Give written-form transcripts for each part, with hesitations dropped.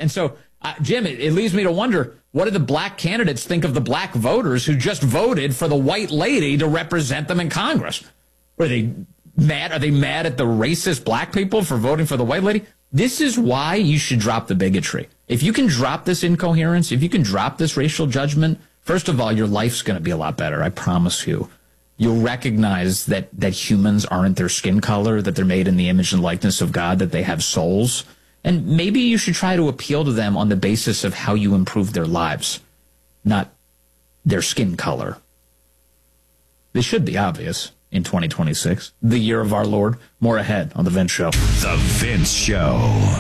And so, Jim, it leads me to wonder, what do the black candidates think of the black voters who just voted for the white lady to represent them in Congress? Are they mad? Are they mad at the racist black people for voting for the white lady? This is why you should drop the bigotry. If you can drop this incoherence, if you can drop this racial judgment, first of all, your life's going to be a lot better. I promise you. You'll recognize that humans aren't their skin color, that they're made in the image and likeness of God, that they have souls. And maybe you should try to appeal to them on the basis of how you improve their lives, not their skin color. This should be obvious in 2026, the year of our Lord. More ahead on The Vince Show. The Vince Show.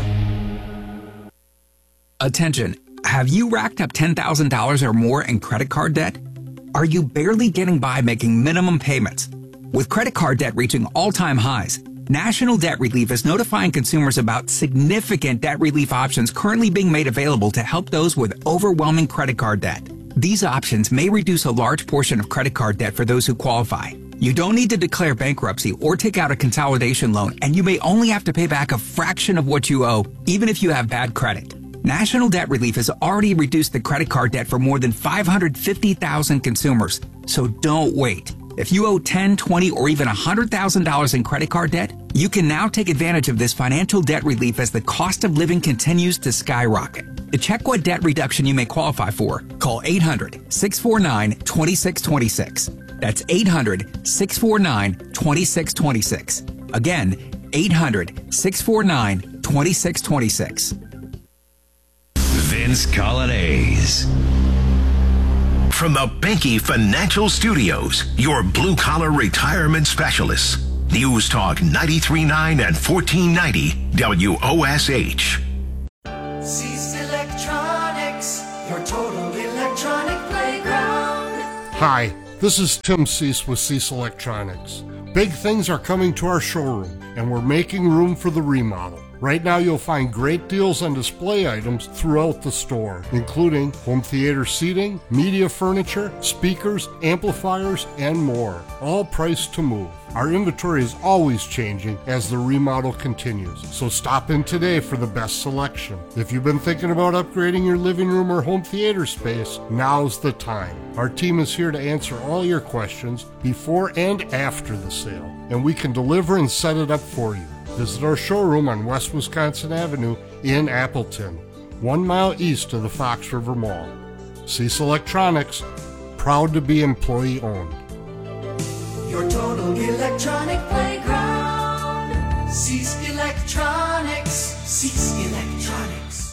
Attention. Have you racked up $10,000 or more in credit card debt? Are you barely getting by making minimum payments? With credit card debt reaching all-time highs, National Debt Relief is notifying consumers about significant debt relief options currently being made available to help those with overwhelming credit card debt. These options may reduce a large portion of credit card debt for those who qualify. You don't need to declare bankruptcy or take out a consolidation loan, and you may only have to pay back a fraction of what you owe, even if you have bad credit. National Debt Relief has already reduced the credit card debt for more than 550,000 consumers. So don't wait. If you owe $10, $20, or even $100,000 in credit card debt, you can now take advantage of this financial debt relief as the cost of living continues to skyrocket. To check what debt reduction you may qualify for, call 800-649-2626. That's 800-649-2626. Again, 800-649-2626. Vince Colonnese. From the Benke Financial Studios, your blue-collar retirement specialists. News Talk 93.9 and 1490 WOSH. Cease Electronics, your total electronic playground. Hi, this is Tim Cease with Cease Electronics. Big things are coming to our showroom, and we're making room for the remodel. Right now you'll find great deals on display items throughout the store, including home theater seating, media furniture, speakers, amplifiers, and more, all priced to move. Our inventory is always changing as the remodel continues, so stop in today for the best selection. If you've been thinking about upgrading your living room or home theater space, now's the time. Our team is here to answer all your questions before and after the sale, and we can deliver and set it up for you. Visit our showroom on West Wisconsin Avenue in Appleton, 1 mile east of the Fox River Mall. Cease Electronics, proud to be employee-owned. Your total electronic playground. Cease Electronics. Cease Electronics.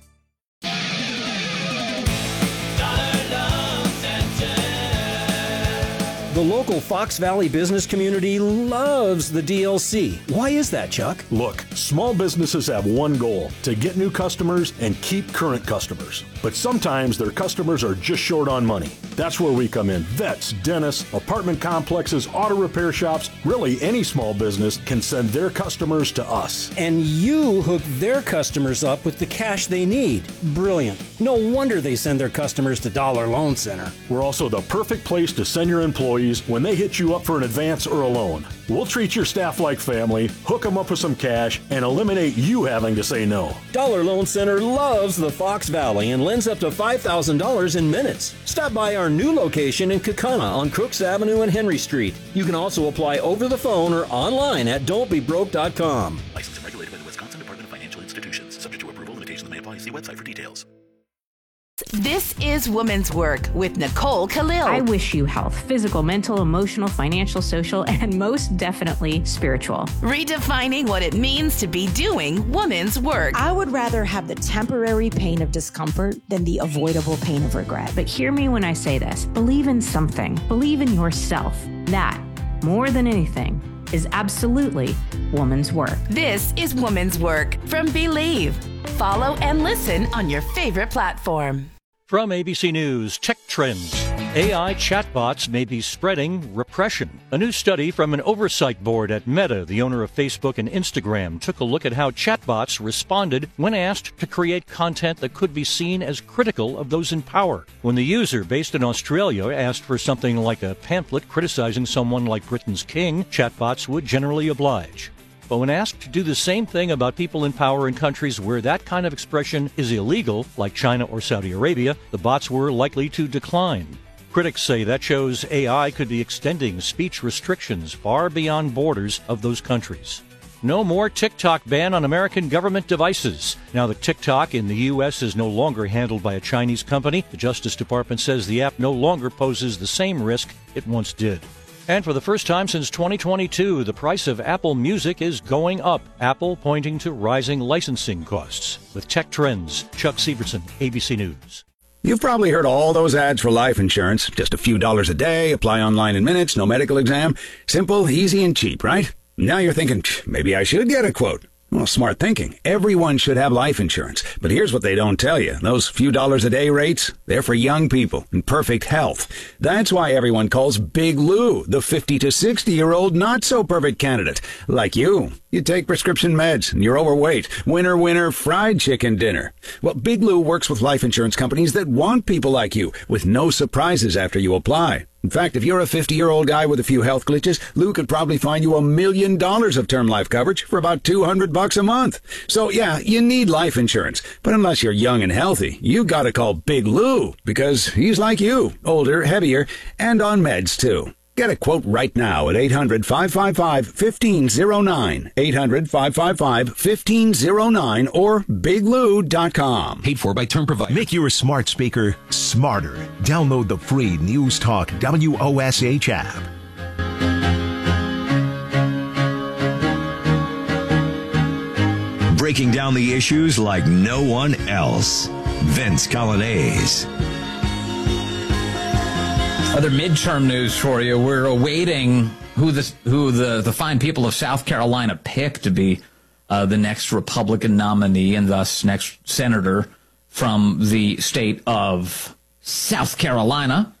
The local Fox Valley business community loves the DLC. Why is that, Chuck? Look, small businesses have one goal: to get new customers and keep current customers. But sometimes their customers are just short on money. That's where we come in. Vets, dentists, apartment complexes, auto repair shops, really any small business can send their customers to us. And you hook their customers up with the cash they need. Brilliant. No wonder they send their customers to Dollar Loan Center. We're also the perfect place to send your employees when they hit you up for an advance or a loan. We'll treat your staff like family, hook them up with some cash, and eliminate you having to say no. Dollar Loan Center loves the Fox Valley and lends up to $5,000 in minutes. Stop by our new location in Kaukauna on Crooks Avenue and Henry Street. You can also apply over the phone or online at don'tbebroke.com. Licensed and regulated by the Wisconsin Department of Financial Institutions. Subject to approval, limitations may apply. See website for details. This is Woman's Work with Nicole Khalil. I wish you health, physical, mental, emotional, financial, social, and most definitely spiritual. Redefining what it means to be doing woman's work. I would rather have the temporary pain of discomfort than the avoidable pain of regret. But hear me when I say this. Believe in something. Believe in yourself. That, more than anything, is absolutely woman's work. This is Woman's Work from Believe. Follow and listen on your favorite platform. From ABC News, Tech Trends. AI chatbots may be spreading repression. A new study from an oversight board at Meta, the owner of Facebook and Instagram, took a look at how chatbots responded when asked to create content that could be seen as critical of those in power. When the user, based in Australia, asked for something like a pamphlet criticizing someone like Britain's king, chatbots would generally oblige. But when asked to do the same thing about people in power in countries where that kind of expression is illegal, like China or Saudi Arabia, the bots were likely to decline. Critics say that shows AI could be extending speech restrictions far beyond borders of those countries. No more TikTok ban on American government devices. Now that TikTok in the U.S. is no longer handled by a Chinese company, the Justice Department says the app no longer poses the same risk it once did. And for the first time since 2022, the price of Apple Music is going up. Apple pointing to rising licensing costs. With Tech Trends, Chuck Severson, ABC News. You've probably heard all those ads for life insurance. Just a few dollars a day, apply online in minutes, no medical exam. Simple, easy, and cheap, right? Now you're thinking, maybe I should get a quote. Well, smart thinking. Everyone should have life insurance. But here's what they don't tell you. Those few dollars a day rates, they're for young people in perfect health. That's why everyone calls Big Lou the 50 to 60-year-old not-so-perfect candidate. Like you. You take prescription meds and you're overweight. Winner, winner, fried chicken dinner. Well, Big Lou works with life insurance companies that want people like you with no surprises after you apply. In fact, if you're a 50-year-old guy with a few health glitches, Lou could probably find you $1 million of term life coverage for about $200 a month. So yeah, you need life insurance. But unless you're young and healthy, you gotta call Big Lou because he's like you, older, heavier, and on meds too. Get a quote right now at 800-555-1509, 800-555-1509, or biglou.com. Paid for by term provider. Make your smart speaker smarter. Download the free News Talk WOSH app. Breaking down the issues like no one else. Vince Coglianese. Other midterm news for you. We're awaiting who the fine people of South Carolina pick to be the next Republican nominee and thus next senator from the state of South Carolina.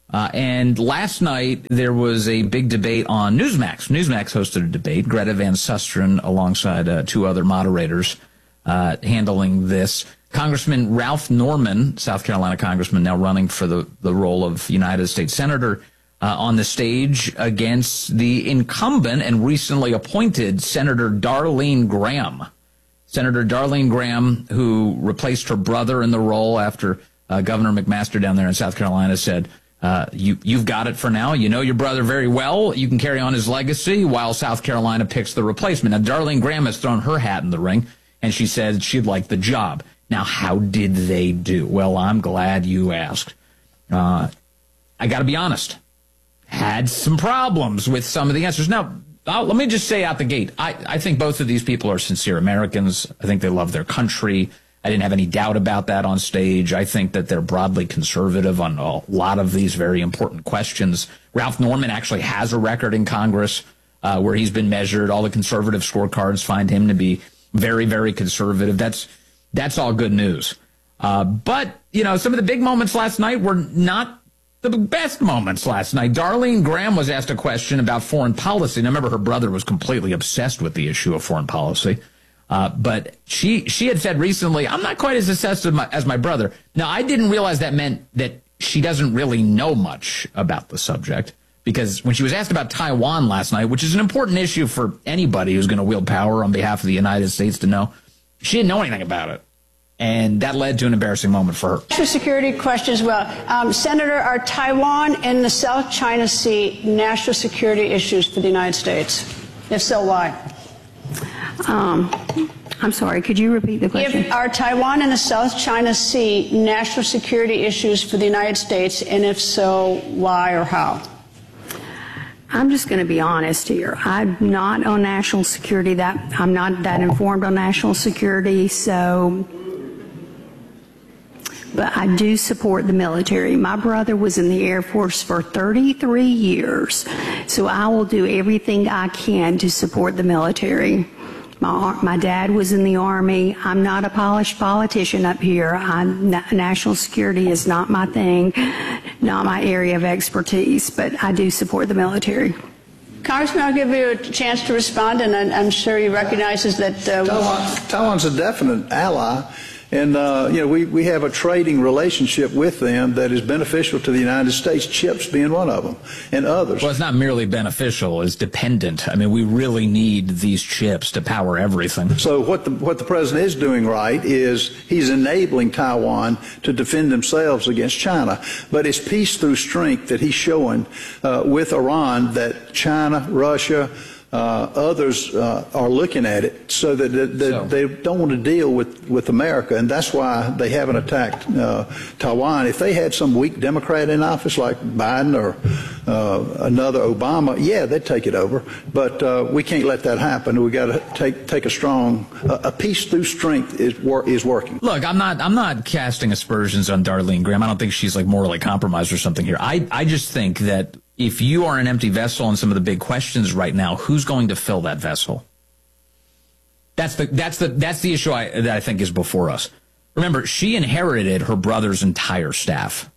And last night there was a big debate on Newsmax. Newsmax hosted a debate. Greta Van Susteren alongside two other moderators handling this. Congressman Ralph Norman, South Carolina congressman, now running for the role of United States Senator, on the stage against the incumbent and recently appointed Senator Darlene Graham. Senator Darlene Graham, who replaced her brother in the role after Governor McMaster down there in South Carolina said, you've got it for now. You know your brother very well. You can carry on his legacy while South Carolina picks the replacement. Now, Darlene Graham has thrown her hat in the ring, and she said she'd like the job. Now, how did they do? Well, I'm glad you asked. I got to be honest. Had some problems with some of the answers. Now, let me just say out the gate, I think both of these people are sincere Americans. I think they love their country. I didn't have any doubt about that on stage. I think that they're broadly conservative on a lot of these very important questions. Ralph Norman actually has a record in Congress where he's been measured. All the conservative scorecards find him to be very, very conservative. That's all good news. But, you know, some of the big moments last night were not the best moments last night. Darlene Graham was asked a question about foreign policy. Now, remember, her brother was completely obsessed with the issue of foreign policy. But she had said recently, I'm not quite as obsessed as my brother. Now, I didn't realize that meant that she doesn't really know much about the subject. Because when she was asked about Taiwan last night, which is an important issue for anybody who's going to wield power on behalf of the United States to know, she didn't know anything about it. And that led to an embarrassing moment for her. National security question as well. Senator, are Taiwan and the South China Sea national security issues for the United States? If so, why? I'm sorry, could you repeat the question? Are Taiwan and the South China Sea national security issues for the United States? And if so, why or how? I'm just going to be honest here. I'm not on national security. I'm not that informed on national security, but I do support the military. My brother was in the Air Force for 33 years, so I will do everything I can to support the military. My dad was in the Army. I'm not a polished politician up here. National security is not my thing, not my area of expertise, but I do support the military. Congressman, I'll give you a chance to respond, and I'm sure he recognizes that... Taiwan's a definite ally, And, we have a trading relationship with them that is beneficial to the United States, chips being one of them, and others. Well, it's not merely beneficial, it's dependent. I mean, we really need these chips to power everything. So what the president is doing right is he's enabling Taiwan to defend themselves against China. But it's peace through strength that he's showing with Iran that China, Russia, others are looking at it so that they don't want to deal with America, and that's why they haven't attacked Taiwan. If they had some weak Democrat in office like Biden or another Obama, yeah, they'd take it over. But we can't let that happen. We got to take a strong, a peace through strength is working. Look, I'm not casting aspersions on Darlene Graham. I don't think she's like morally compromised or something here. I just think that if you are an empty vessel on some of the big questions right now, who's going to fill that vessel? That's the issue that I think is before us. Remember, she inherited her brother's entire staff.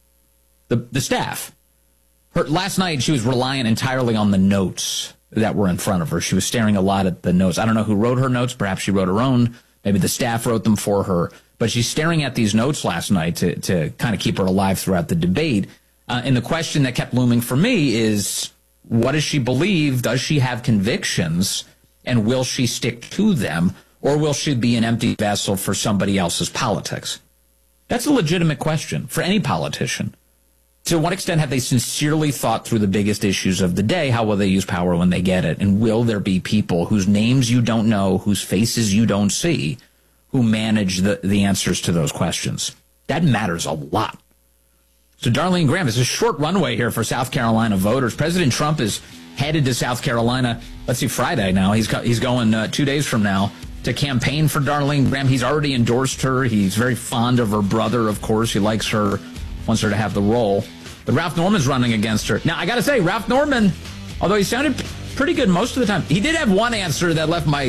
The staff. Last night, she was relying entirely on the notes that were in front of her. She was staring a lot at the notes. I don't know who wrote her notes. Perhaps she wrote her own. Maybe the staff wrote them for her. But she's staring at these notes last night to kind of keep her alive throughout the debate. And the question that kept looming for me is, what does she believe? Does she have convictions? And will she stick to them? Or will she be an empty vessel for somebody else's politics? That's a legitimate question for any politician. To what extent have they sincerely thought through the biggest issues of the day? How will they use power when they get it? And will there be people whose names you don't know, whose faces you don't see, who manage the answers to those questions? That matters a lot. So Darlene Graham, it's a short runway here for South Carolina voters. President Trump is headed to South Carolina, Friday now. He's going 2 days from now to campaign for Darlene Graham. He's already endorsed her. He's very fond of her brother, of course. He likes her, wants her to have the role. But Ralph Norman's running against her. Now, I got to say, Ralph Norman, although he sounded pretty good most of the time, he did have one answer that left my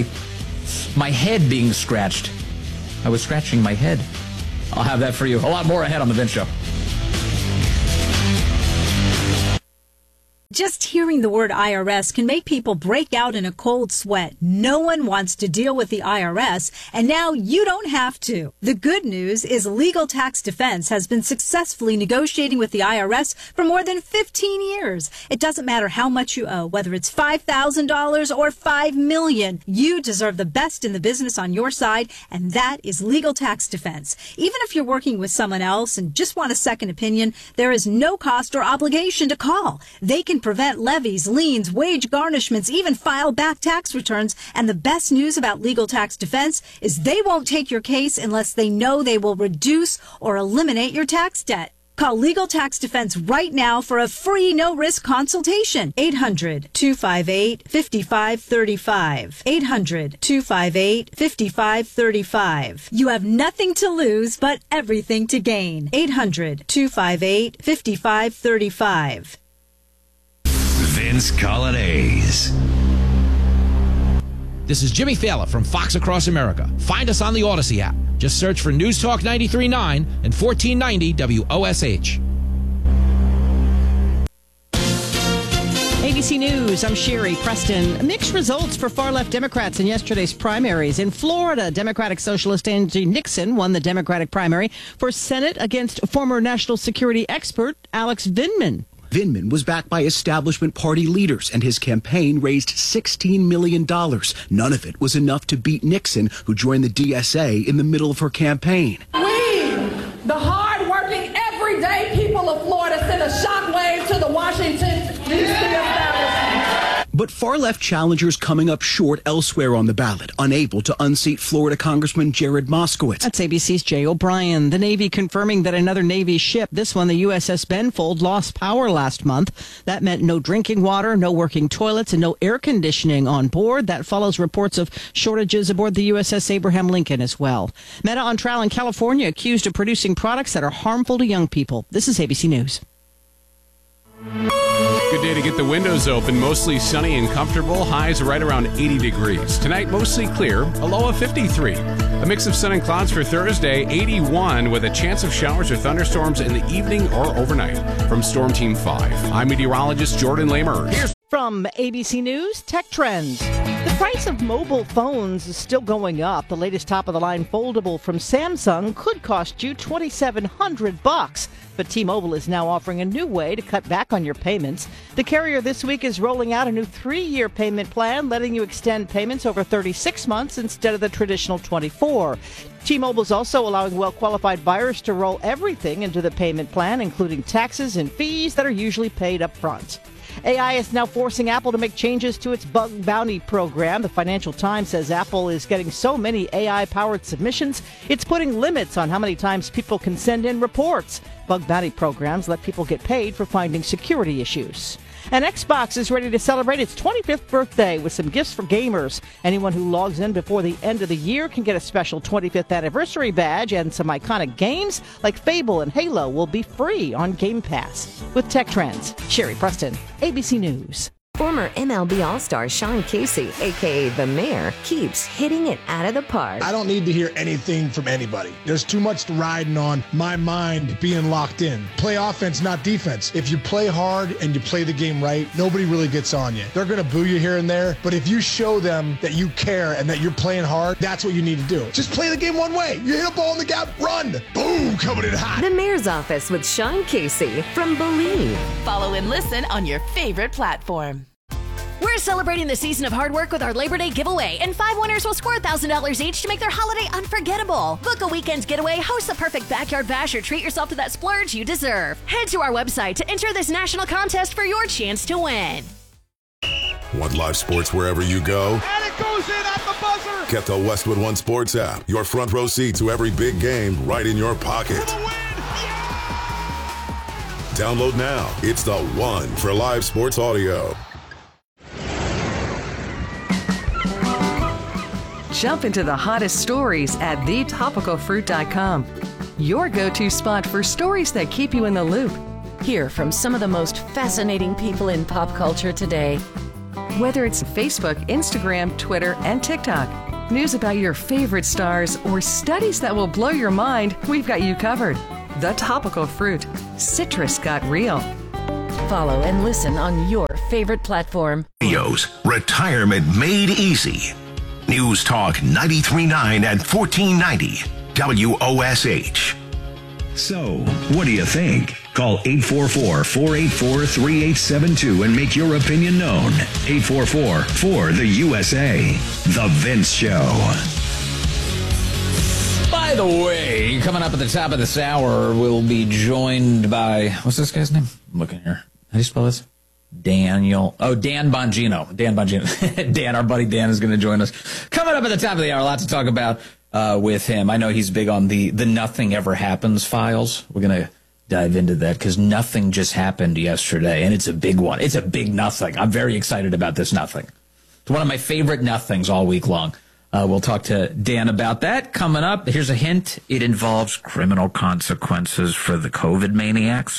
head being scratched. I was scratching my head. I'll have that for you. A lot more ahead on The Vince Show. Just hearing the word IRS can make people break out in a cold sweat. No one wants to deal with the IRS, and now you don't have to. The good news is Legal Tax Defense has been successfully negotiating with the IRS for more than 15 years. It doesn't matter how much you owe, whether it's $5,000 or $5 million. You deserve the best in the business on your side, and that is Legal Tax Defense. Even if you're working with someone else and just want a second opinion, there is no cost or obligation to call. They can prevent levies, liens, wage garnishments, even file back tax returns. And the best news about Legal Tax Defense is they won't take your case unless they know they will reduce or eliminate your tax debt. Call Legal Tax Defense right now for a free no-risk consultation. 800-258-5535. 800-258-5535. You have nothing to lose but everything to gain. 800-258-5535. Vince Colonnese. This is Jimmy Fallon from Fox Across America. Find us on the Odyssey app. Just search for News Talk 93.9 and 1490 WOSH. ABC News, I'm Sherry Preston. Mixed results for far-left Democrats in yesterday's primaries. In Florida, Democratic Socialist Angie Nixon won the Democratic primary for Senate against former national security expert Alex Vindman. Vindman was backed by establishment party leaders, and his campaign raised $16 million. None of it was enough to beat Nixon, who joined the DSA in the middle of her campaign. We, the hard-working, everyday people of Florida, sent a shockwave to the Washington, D.C. establishment. But far-left challengers coming up short elsewhere on the ballot, unable to unseat Florida Congressman Jared Moskowitz. That's ABC's Jay O'Brien. The Navy confirming that another Navy ship, this one the USS Benfold, lost power last month. That meant no drinking water, no working toilets, and no air conditioning on board. That follows reports of shortages aboard the USS Abraham Lincoln as well. Meta on trial in California, accused of producing products that are harmful to young people. This is ABC News. Good day to get the windows open. Mostly sunny and comfortable. Highs right around 80 degrees. Tonight, mostly clear. A low of 53. A mix of sun and clouds for Thursday. 81 with a chance of showers or thunderstorms in the evening or overnight. From Storm Team 5, I'm meteorologist Jordan Lamer. From ABC News, Tech Trends. The price of mobile phones is still going up. The latest top-of-the-line foldable from Samsung could cost you $2,700. But T-Mobile is now offering a new way to cut back on your payments. The carrier this week is rolling out a new 3-year payment plan, letting you extend payments over 36 months instead of the traditional 24. T-Mobile is also allowing well-qualified buyers to roll everything into the payment plan, including taxes and fees that are usually paid up front. AI is now forcing Apple to make changes to its bug bounty program. The Financial Times says Apple is getting so many AI-powered submissions, it's putting limits on how many times people can send in reports. Bug bounty programs let people get paid for finding security issues. And Xbox is ready to celebrate its 25th birthday with some gifts for gamers. Anyone who logs in before the end of the year can get a special 25th anniversary badge, and some iconic games like Fable and Halo will be free on Game Pass. With Tech Trends, Sherry Preston, ABC News. Former MLB All-Star Sean Casey, a.k.a. The Mayor, keeps hitting it out of the park. I don't need to hear anything from anybody. There's too much riding on my mind being locked in. Play offense, not defense. If you play hard and you play the game right, nobody really gets on you. They're going to boo you here and there, but if you show them that you care and that you're playing hard, that's what you need to do. Just play the game one way. You hit a ball in the gap, run. Boom, coming in hot. The Mayor's Office with Sean Casey from Believe. Follow and listen on your favorite platform. We're celebrating the season of hard work with our Labor Day giveaway, and 5 winners will score $1,000 each to make their holiday unforgettable. Book a weekend getaway, host the perfect backyard bash, or treat yourself to that splurge you deserve. Head to our website to enter this national contest for your chance to win. Want live sports wherever you go? And it goes in at the buzzer! Get the Westwood One Sports app. Your front row seat to every big game right in your pocket. Download now. It's the one for live sports audio. Jump into the hottest stories at thetopicalfruit.com. Your go-to spot for stories that keep you in the loop. Hear from some of the most fascinating people in pop culture today. Whether it's Facebook, Instagram, Twitter, and TikTok, news about your favorite stars, or studies that will blow your mind, we've got you covered. The Topical Fruit. Citrus got real. Follow and listen on your favorite platform. Radio's Retirement Made Easy. News Talk 93.9 and 1490 WOSH. So, what do you think? Call 844-484-3872 and make your opinion known. 844-4-the-USA. The Vince Show. By the way, coming up at the top of this hour, we'll be joined by, what's this guy's name? I'm looking here. How do you spell this? Dan Bongino. Dan, our buddy Dan, is going to join us. Coming up at the top of the hour, a lot to talk about with him. I know he's big on the Nothing Ever Happens files. We're going to dive into that because nothing just happened yesterday, and it's a big one. It's a big nothing. I'm very excited about this nothing. It's one of my favorite nothings all week long. We'll talk to Dan about that coming up. Here's a hint. It involves criminal consequences for the COVID maniacs.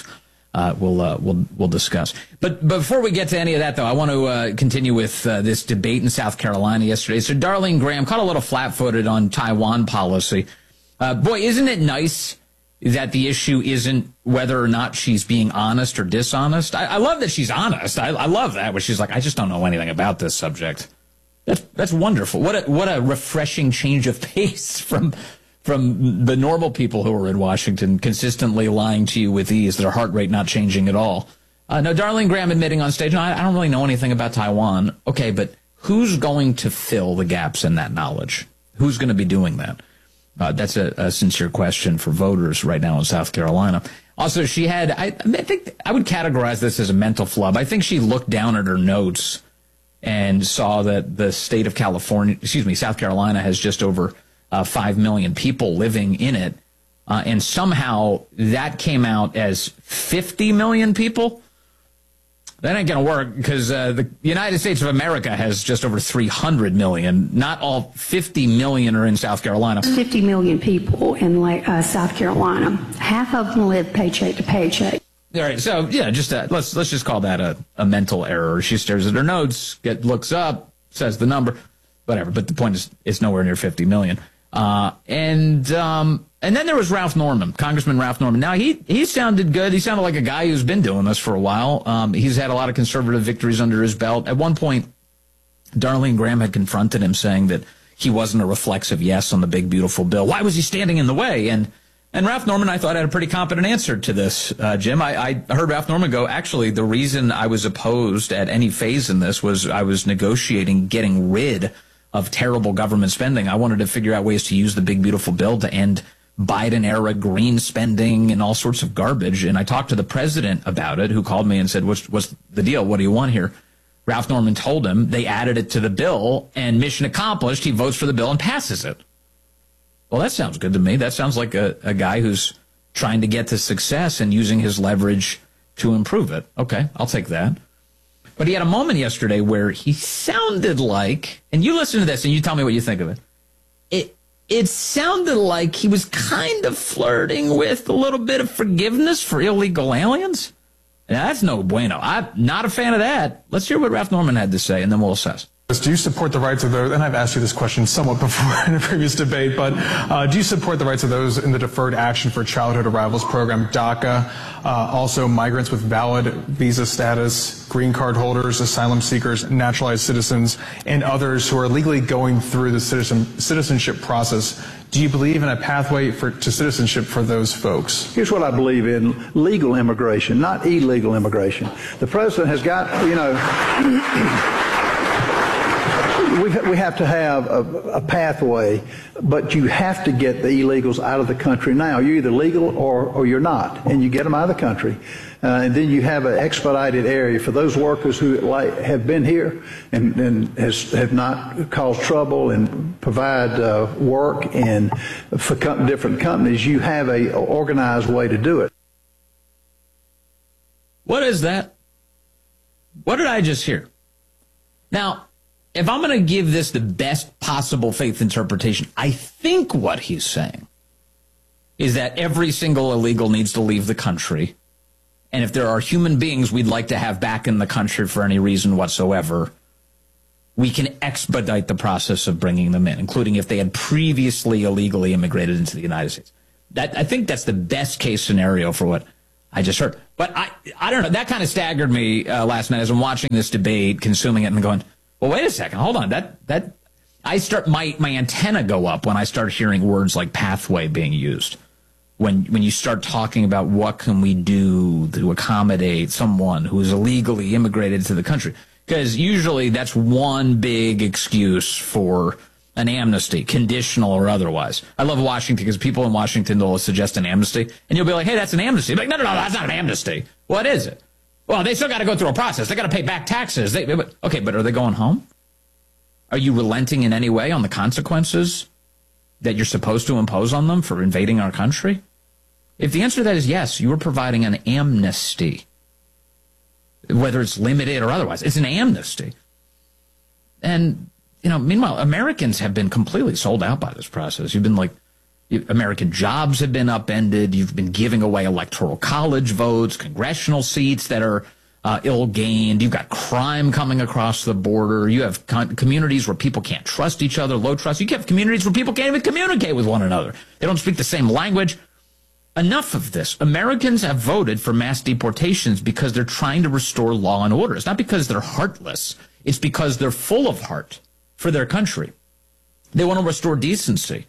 We'll discuss. But before we get to any of that, though, I want to continue with this debate in South Carolina yesterday. So Darlene Graham caught a little flat-footed on Taiwan policy. Boy, isn't it nice that the issue isn't whether or not she's being honest or dishonest? I love that she's honest. I love that, where she's like, I just don't know anything about this subject. That's wonderful. What a refreshing change of pace from the normal people who are in Washington consistently lying to you with ease, their heart rate not changing at all. No, Darlene Graham admitting on stage, no, I don't really know anything about Taiwan. Okay, but who's going to fill the gaps in that knowledge? Who's going to be doing that? That's a sincere question for voters right now in South Carolina. Also, she had, I think I would categorize this as a mental flub. I think she looked down at her notes and saw that the state of South Carolina has just over 5 million people living in it, and somehow that came out as 50 million people. That ain't going to work because the United States of America has just over 300 million. Not all 50 million are in South Carolina. 50 million people in South Carolina. Half of them live paycheck to paycheck. All right, so yeah, just let's just call that a mental error. She stares at her notes, looks up, says the number, whatever. But the point is, it's nowhere near 50 million. And then there was Ralph Norman, Congressman Ralph Norman. Now, he sounded good. He sounded like a guy who's been doing this for a while. He's had a lot of conservative victories under his belt. At one point, Darlene Graham had confronted him saying that he wasn't a reflexive yes on the big, beautiful bill. Why was he standing in the way? And Ralph Norman, I thought, had a pretty competent answer to this, Jim. I heard Ralph Norman go, actually, the reason I was opposed at any phase in this was I was negotiating getting rid of terrible government spending. I wanted to figure out ways to use the big, beautiful bill to end Biden-era green spending and all sorts of garbage. And I talked to the president about it, who called me and said, what's the deal? What do you want here? Ralph Norman told him they added it to the bill, and mission accomplished. He votes for the bill and passes it. Well, that sounds good to me. That sounds like a guy who's trying to get to success and using his leverage to improve it. Okay, I'll take that. But he had a moment yesterday where he sounded like, and you listen to this and you tell me what you think of it. It sounded like he was kind of flirting with a little bit of forgiveness for illegal aliens. Now, that's no bueno. I'm not a fan of that. Let's hear what Ralph Norman had to say, and then we'll assess. Do you support the rights of those, and I've asked you this question somewhat before in a previous debate, but do you support the rights of those in the Deferred Action for Childhood Arrivals program, DACA, also migrants with valid visa status, green card holders, asylum seekers, naturalized citizens, and others who are legally going through the citizenship process? Do you believe in a pathway to citizenship for those folks? Here's what I believe in: legal immigration, not illegal immigration. The president has got, we have to have a pathway, but you have to get the illegals out of the country now. You're either legal or you're not, and you get them out of the country. And then you have an expedited area for those workers who have been here and have not caused trouble and provide work and for different companies. You have a organized way to do it. What is that? What did I just hear? Now, if I'm going to give this the best possible faith interpretation, I think what he's saying is that every single illegal needs to leave the country. And if there are human beings we'd like to have back in the country for any reason whatsoever, we can expedite the process of bringing them in, including if they had previously illegally immigrated into the United States. I think that's the best case scenario for what I just heard. But I don't know. That kind of staggered me last night as I'm watching this debate, consuming it, and going, well, wait a second. Hold on. I start my antenna go up when I start hearing words like pathway being used. When you start talking about what can we do to accommodate someone who is illegally immigrated to the country. Because usually that's one big excuse for an amnesty, conditional or otherwise. I love Washington because people in Washington will suggest an amnesty, and you'll be like, hey, that's an amnesty. Like, no, that's not an amnesty. What is it? Well, they still got to go through a process. They got to pay back taxes. Okay, but are they going home? Are you relenting in any way on the consequences that you're supposed to impose on them for invading our country? If the answer to that is yes, you are providing an amnesty, whether it's limited or otherwise. It's an amnesty. And, meanwhile, Americans have been completely sold out by this process. You've been American jobs have been upended. You've been giving away electoral college votes, congressional seats that are ill-gained. You've got crime coming across the border. You have communities where people can't trust each other, low trust. You have communities where people can't even communicate with one another. They don't speak the same language. Enough of this. Americans have voted for mass deportations because they're trying to restore law and order. It's not because they're heartless. It's because they're full of heart for their country. They want to restore decency.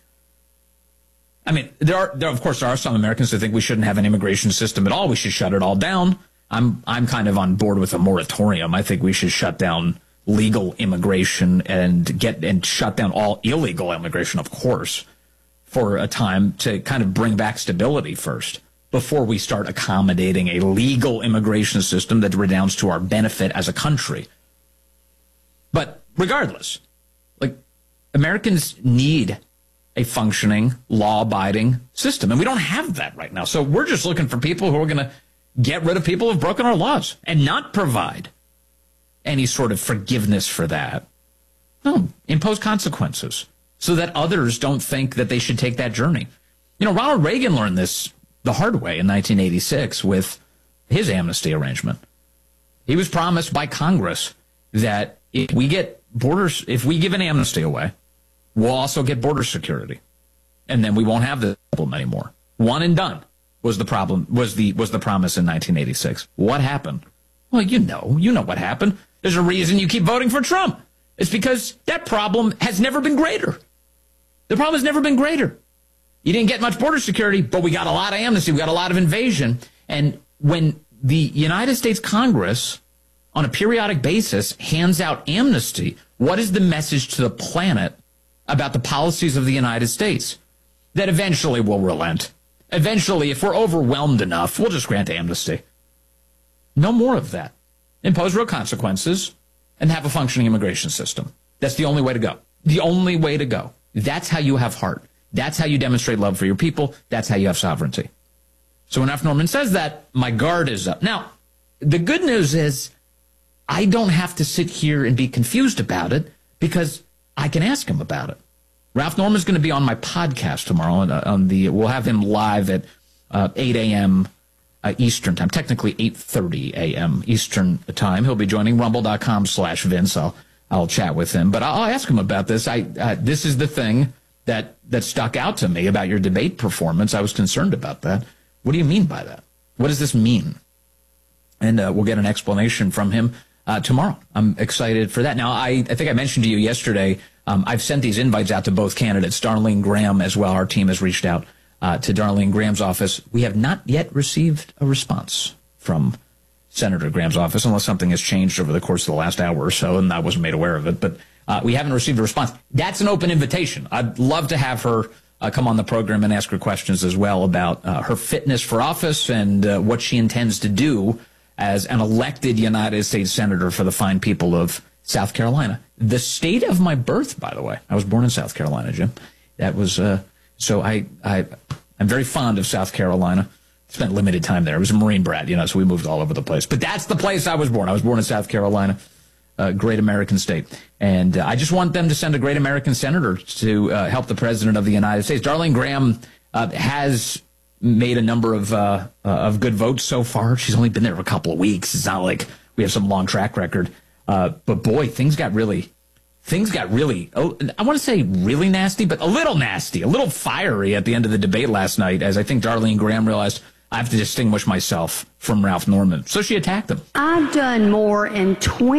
I mean, there are some Americans who think we shouldn't have an immigration system at all. We should shut it all down. I'm kind of on board with a moratorium. I think we should shut down legal immigration and shut down all illegal immigration, of course, for a time to kind of bring back stability first before we start accommodating a legal immigration system that redounds to our benefit as a country. But regardless, Americans need a functioning, law-abiding system, and we don't have that right now. So we're just looking for people who are going to get rid of people who've broken our laws and not provide any sort of forgiveness for that. No, impose consequences so that others don't think that they should take that journey. Ronald Reagan learned this the hard way in 1986 with his amnesty arrangement. He was promised by Congress that if we give an amnesty away, we'll also get border security. And then we won't have the problem anymore. One and done was the problem, was the promise in 1986. What happened? Well, you know what happened. There's a reason you keep voting for Trump. It's because that problem has never been greater. The problem has never been greater. You didn't get much border security, but we got a lot of amnesty. We got a lot of invasion. And when the United States Congress, on a periodic basis, hands out amnesty, what is the message to the planet about the policies of the United States? That eventually we'll relent. Eventually, if we're overwhelmed enough, we'll just grant amnesty. No more of that. Impose real consequences and have a functioning immigration system. That's the only way to go. The only way to go. That's how you have heart. That's how you demonstrate love for your people. That's how you have sovereignty. So when Ralph Norman says that, my guard is up. Now, the good news is I don't have to sit here and be confused about it because I can ask him about it. Ralph Norman's going to be on my podcast tomorrow. We'll have him live at 8 a.m. Eastern time, technically 8:30 a.m. Eastern time. He'll be joining rumble.com/Vince. I'll chat with him, but I'll ask him about this. This is the thing that stuck out to me about your debate performance. I was concerned about that. What do you mean by that? What does this mean? And we'll get an explanation from him tomorrow. I'm excited for that. Now, I think I mentioned to you yesterday, I've sent these invites out to both candidates, Darlene Graham as well. Our team has reached out to Darlene Graham's office. We have not yet received a response from Senator Graham's office, unless something has changed over the course of the last hour or so, and I wasn't made aware of it. But we haven't received a response. That's an open invitation. I'd love to have her come on the program and ask her questions as well about her fitness for office and what she intends to do as an elected United States Senator for the fine people of South Carolina. The state of my birth, by the way. I was born in South Carolina, Jim. That was so I'm very fond of South Carolina. Spent limited time there. I was a Marine brat, so we moved all over the place. But that's the place I was born. I was born in South Carolina, a great American state. And I just want them to send a great American senator to help the President of the United States. Darlene Graham has made a number of good votes so far. She's only been there for a couple of weeks. It's not like we have some long track record. But boy, things got really, I want to say really nasty, but a little nasty, a little fiery at the end of the debate last night, as I think Darlene Graham realized I have to distinguish myself from Ralph Norman. So she attacked him. I've done more in 20